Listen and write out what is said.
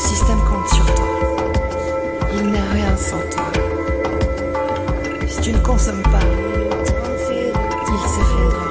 système compte sur toi. Il n'est rien sans toi. Si tu ne consommes pas, il s'effondrera.